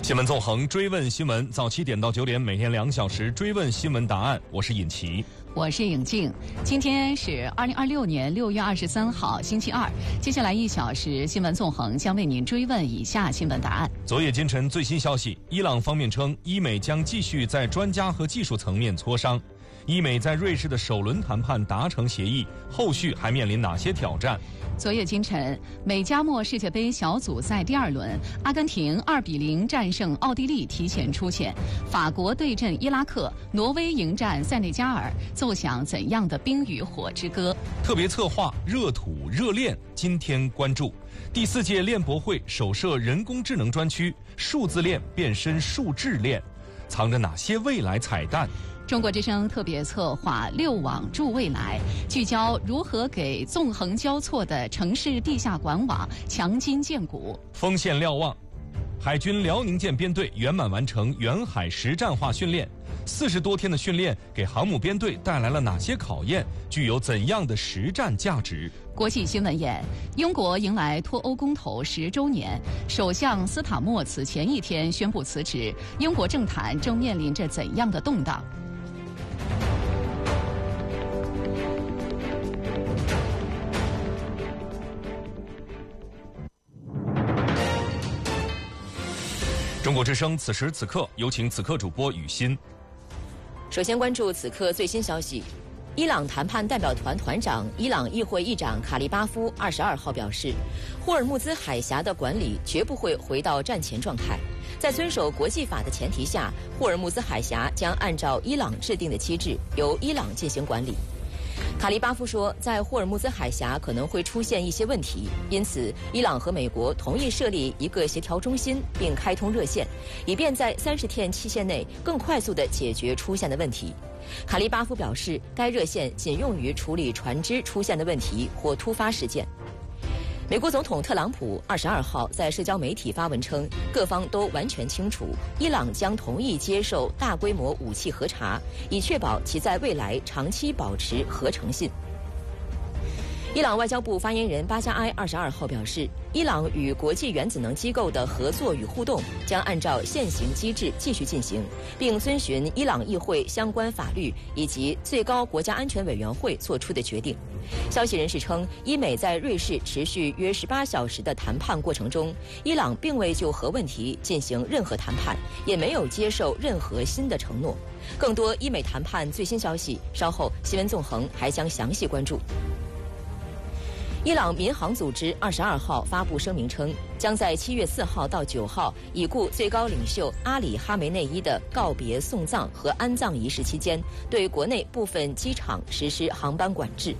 新闻纵横，追问新闻，早7点到9点，每天2小时追问新闻答案。我是尹奇， 我是尹静。今天是2026年6月23号，星期二。接下来1小时，新闻纵横将为您追问以下新闻答案。 昨夜今晨最新消息，伊朗方面称，伊美将继续在专家和技术层面磋商。伊美在瑞士的首轮谈判达成协议，后续还面临哪些挑战？ 昨夜今晨，美加墨世界杯小组赛第2轮，阿根廷2-0战胜奥地利，提前出线；法国对阵伊拉克，挪威迎战塞内加尔，奏响怎样的冰与火之歌？ 特别策划热土热炼，今天关注第4届链博会首设人工智能专区，数字链变身数智链，藏着哪些未来彩蛋？ 中国之声特别策划6网助未来，聚焦如何给纵横交错的城市地下管网强筋健骨。 锋线瞭望，海军辽宁舰编队圆满完成远海实战化训练，40多天的训练给航母编队带来了哪些考验？具有怎样的实战价值？ 国际新闻眼，英国迎来脱欧公投10周年，首相斯塔默此前1天宣布辞职，英国政坛正面临着怎样的动荡？ 中国之声此时此刻，有请此刻主播雨欣。 首先关注此刻最新消息，伊朗谈判代表团团长、伊朗议会议长卡利巴夫22号表示，霍尔木兹海峡的管理绝不会回到战前状态，在遵守国际法的前提下，霍尔木兹海峡将按照伊朗制定的机制由伊朗进行管理。卡利巴夫说，在霍尔木兹海峡可能会出现一些问题，因此伊朗和美国同意设立一个协调中心，并开通热线，以便在30天期限内更快速地解决出现的问题。卡利巴夫表示，该热线仅用于处理船只出现的问题或突发事件。美国总统特朗普22号在社交媒体发文称，各方都完全清楚，伊朗将同意接受大规模武器核查，以确保其在未来长期保持核诚信。伊朗外交部发言人巴加埃22号表示，伊朗与国际原子能机构的合作与互动将按照现行机制继续进行，并遵循伊朗议会相关法律以及最高国家安全委员会作出的决定。消息人士称，伊美在瑞士持续约18小时的谈判过程中，伊朗并未就核问题进行任何谈判，也没有接受任何新的承诺。更多伊美谈判最新消息，稍后新闻纵横还将详细关注。伊朗民航组织22号发布声明称，将在7月4号到9号已故最高领袖阿里哈梅内伊的告别送葬和安葬仪式期间，对国内部分机场实施航班管制。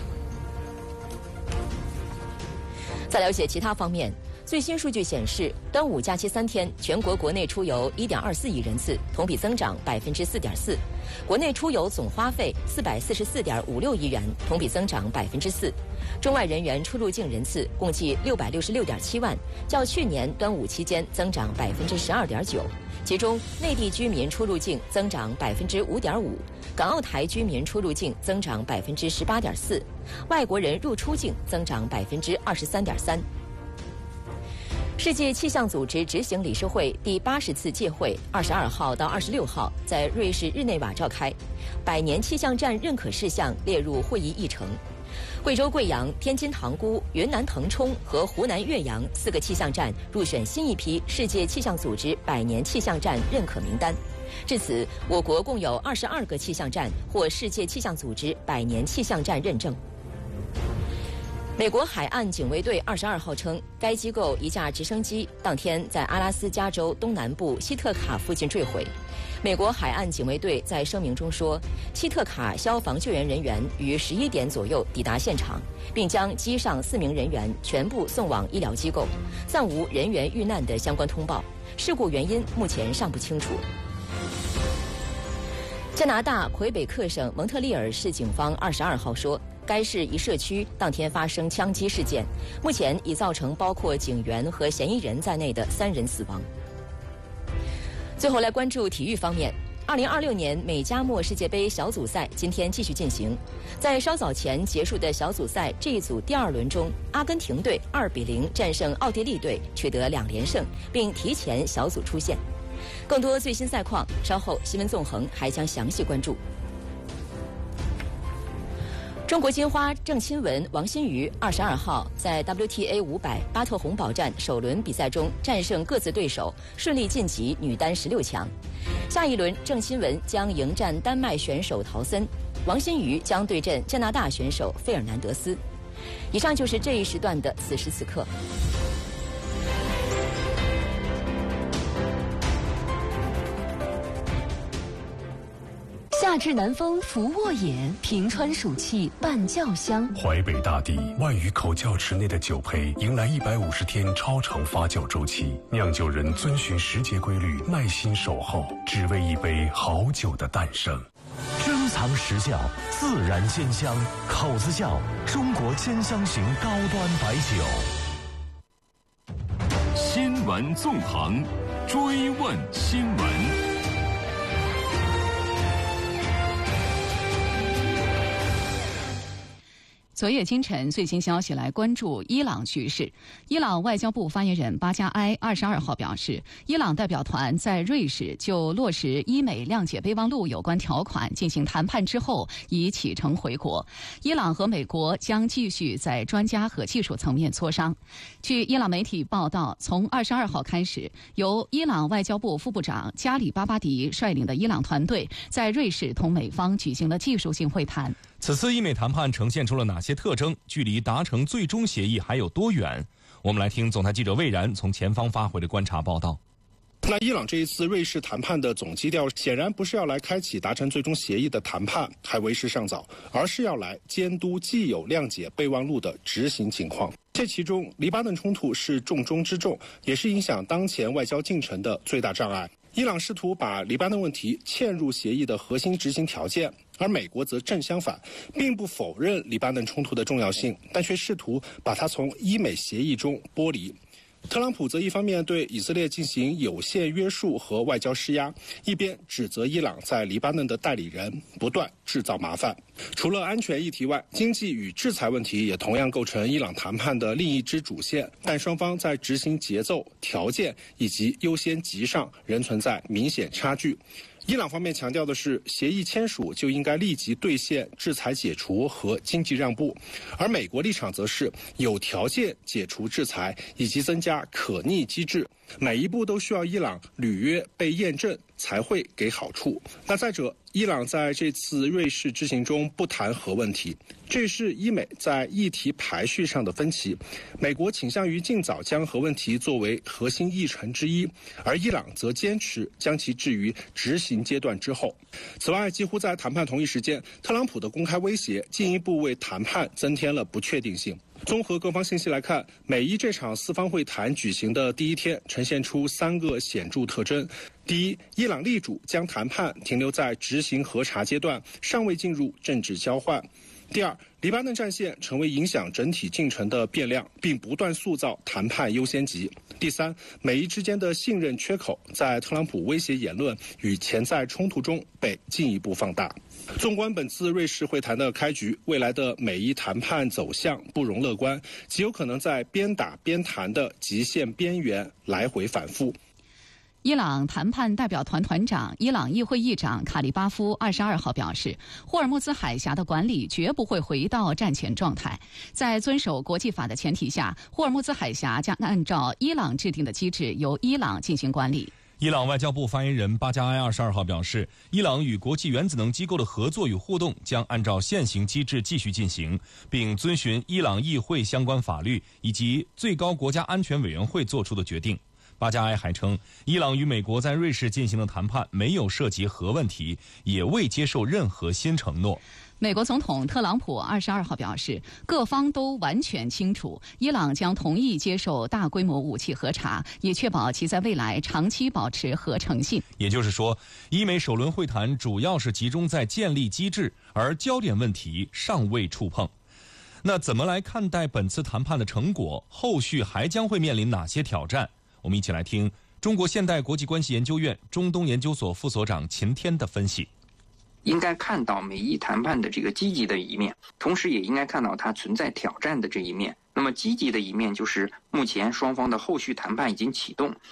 在了解其他方面，最新数据显示，端午假期3天，全国国内出游1.24亿人次，同比增长4.4%；国内出游总花费444.56亿元，同比增长4%。中外人员出入境人次共计666.7万，较去年端午期间增长12.9%。其中，内地居民出入境增长5.5%，港澳台居民出入境增长18.4%，外国人入出境增长23.3%。世界气象组织执行理事会第80次届会22号到26号在瑞士日内瓦召开，100年气象站认可事项列入会议议程。贵州贵阳、天津塘沽、云南腾冲和湖南岳阳4个气象站入选新一批世界气象组织100年气象站认可名单。至此，我国共有22个气象站获世界气象组织100年气象站认证。美国海岸警卫队22号称，该机构一架直升机当天在阿拉斯加州东南部希特卡附近坠毁。美国海岸警卫队在声明中说，希特卡消防救援人员于11点左右抵达现场，并将机上4名人员全部送往医疗机构，暂无人员遇难的相关通报。事故原因目前尚不清楚。加拿大魁北克省蒙特利尔市警方22号说，该市一社区当天发生枪击事件，目前已造成包括警员和嫌疑人在内的3人死亡。最后来关注体育方面 2026年美加墨世界杯小组赛今天继续进行，在稍早前结束的小组赛这一组第2轮中，阿根廷队2比0战胜奥地利队，取得2连胜，并提前小组出线。更多最新赛况，稍后新闻纵横还将详细关注。中国金花郑钦文、王欣瑜22号在 WTA 500巴特洪堡站首轮比赛中战胜各自对手，顺利晋级女单16强。下一轮，郑钦文将迎战丹麦选手陶森，王欣瑜将对阵加拿大选手费尔南德斯。以上就是这一时段的此时此刻。 夏至南风拂沃野，平川暑气伴酱香。 淮北大地万余口窖池内的酒胚迎来150天超长发酵周期，酿酒人遵循时节规律，耐心守候，只为一杯好酒的诞生。 珍藏时窖，自然鲜香，口子窖，中国鲜香型高端白酒。 新闻纵横，追问新闻。 昨夜今晨最新消息来关注伊朗局势。伊朗外交部发言人巴加埃22号表示，伊朗代表团在瑞士就落实伊美谅解备忘录有关条款进行谈判之后，已启程回国。伊朗和美国将继续在专家和技术层面磋商。据伊朗媒体报道，从22号开始，由伊朗外交部副部长加里巴巴迪率领的伊朗团队在瑞士同美方举行了技术性会谈。 此次伊美谈判呈现出了哪些特征？距离达成最终协议还有多远？我们来听总台记者魏然从前方发回的观察报道。 那伊朗这一次瑞士谈判的总基调显然不是要来开启达成最终协议的谈判，还为时尚早，而是要来监督既有谅解备忘录的执行情况。这其中，黎巴嫩冲突是重中之重，也是影响当前外交进程的最大障碍。伊朗试图把黎巴嫩问题嵌入协议的核心执行条件，而美国则正相反，并不否认黎巴嫩冲突的重要性，但却试图把它从伊美协议中剥离。特朗普则一方面对以色列进行有限约束和外交施压，一边指责伊朗在黎巴嫩的代理人不断制造麻烦。除了安全议题外，经济与制裁问题也同样构成伊朗谈判的另一支主线，但双方在执行节奏、条件以及优先级上仍存在明显差距。伊朗方面强调的是，协议签署就应该立即兑现制裁解除和经济让步，而美国立场则是有条件解除制裁以及增加可逆机制，每一步都需要伊朗履约被验证才会给好处。那再者，伊朗在这次瑞士之行中不谈核问题，这是伊美在议题排序上的分歧。美国倾向于尽早将核问题作为核心议程之一，而伊朗则坚持将其置于执行阶段之后。此外，几乎在谈判同一时间，特朗普的公开威胁进一步为谈判增添了不确定性。综合各方信息来看，美伊这场四方会谈举行的第一天呈现出3个显著特征。第一，伊朗力主将谈判停留在执行核查阶段，尚未进入政治交换。第二，黎巴嫩战线成为影响整体进程的变量，并不断塑造谈判优先级。第三，美伊之间的信任缺口在特朗普威胁言论与潜在冲突中被进一步放大。纵观本次瑞士会谈的开局，未来的美伊谈判走向不容乐观，极有可能在边打边谈的极限边缘来回反复。 伊朗谈判代表团团长、伊朗议会议长卡利巴夫22号表示，霍尔木兹海峡的管理绝不会回到战前状态。在遵守国际法的前提下，霍尔木兹海峡将按照伊朗制定的机制由伊朗进行管理。 伊朗外交部发言人巴加埃22号表示，伊朗与国际原子能机构的合作与互动将按照现行机制继续进行，并遵循伊朗议会相关法律以及最高国家安全委员会作出的决定。巴加埃还称，伊朗与美国在瑞士进行的谈判没有涉及核问题，也未接受任何新承诺。 美国总统特朗普22号表示，各方都完全清楚，伊朗将同意接受大规模武器核查，也确保其在未来长期保持核诚信。 也就是说，伊美首轮会谈主要是集中在建立机制，而焦点问题尚未触碰。那怎么来看待本次谈判的成果？后续还将会面临哪些挑战？我们一起来听中国现代国际关系研究院中东研究所副所长秦天的分析。 应该看到美伊谈判的这个积极的一面，同时也应该看到它存在挑战的这一面。那么积极的一面就是目前双方的后续谈判已经启动，